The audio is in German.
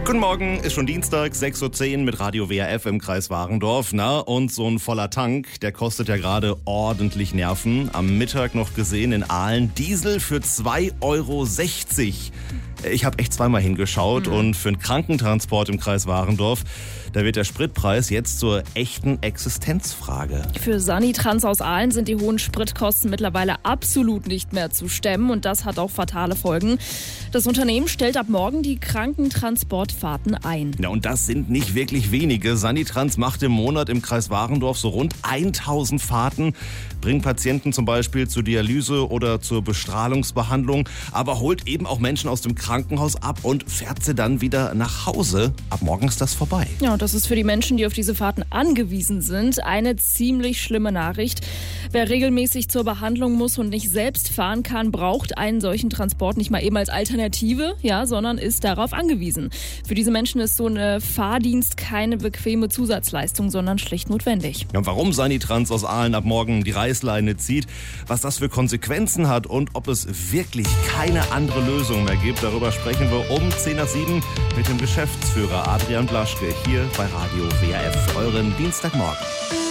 Guten Morgen, ist schon Dienstag, 6.10 Uhr mit Radio WRF im Kreis Warendorf. Na, und so ein voller Tank, der kostet ja gerade ordentlich Nerven. Am Mittag noch gesehen in Aalen, Diesel für 2,60 Euro. Ich habe echt zweimal hingeschaut und für einen Krankentransport im Kreis Warendorf, da wird der Spritpreis jetzt zur echten Existenzfrage. Für Sanitrans aus Aalen sind die hohen Spritkosten mittlerweile absolut nicht mehr zu stemmen und das hat auch fatale Folgen. Das Unternehmen stellt ab morgen die Krankentransportfahrten ein. Ja, und das sind nicht wirklich wenige. Sanitrans macht im Monat im Kreis Warendorf so rund 1000 Fahrten, bringt Patienten zum Beispiel zur Dialyse oder zur Bestrahlungsbehandlung, aber holt eben auch Menschen aus dem Krankenhaus ab und fährt sie dann wieder nach Hause. Ab morgen ist das vorbei. Ja, und das ist für die Menschen, die auf diese Fahrten angewiesen sind, eine ziemlich schlimme Nachricht. Wer regelmäßig zur Behandlung muss und nicht selbst fahren kann, braucht einen solchen Transport nicht mal eben als Alternative, sondern ist darauf angewiesen. Für diese Menschen ist so ein Fahrdienst keine bequeme Zusatzleistung, sondern schlicht notwendig. Ja, und warum Sanitrans aus Aalen ab morgen die Reißleine zieht, was das für Konsequenzen hat und ob es wirklich keine andere Lösung mehr gibt, darüber sprechen wir um 6:50 mit dem Geschäftsführer Adrian Blaschke hier bei Radio WRF, euren Dienstagmorgen.